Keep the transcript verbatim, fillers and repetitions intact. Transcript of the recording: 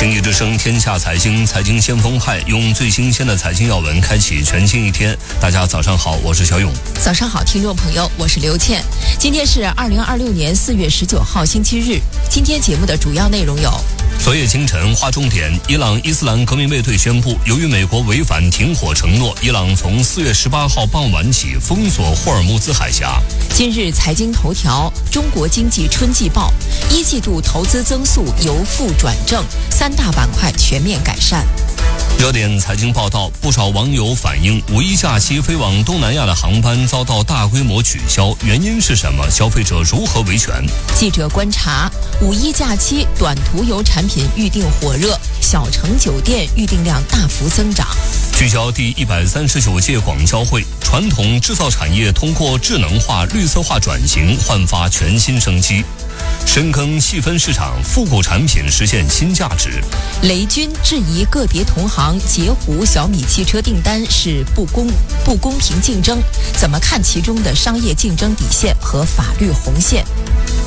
经济之声天下财经，财经先锋派用最新鲜的财经要闻开启全新一天。大家早上好，我是小勇。 早上好，听众朋友，我是刘倩。今天是二零二六年四月十九号，星期日。今天节目的主要内容有： 昨夜清晨，划重点，伊朗伊斯兰革命卫队宣布，由于美国违反停火承诺，伊朗从四月十八号傍晚起封锁霍尔木兹海峡。 今日财经头条：中国经济春季报，一季度投资增速由负转正，三大板块全面改善。 热点财经报道，不少网友反映，五一假期飞往东南亚的航班遭到大规模取消，原因是什么？消费者如何维权？ 记者观察，五一假期短途游产品预订火热，小城酒店预订量大幅增长。 聚焦第一百三十九届广交会，传统制造产业通过智能化、绿色化转型，焕发全新生机。深耕细分市场，复古产品实现新价值。 雷军质疑个别同行截胡小米汽车订单是不公不公平竞争，怎么看其中的商业竞争底线和法律红线？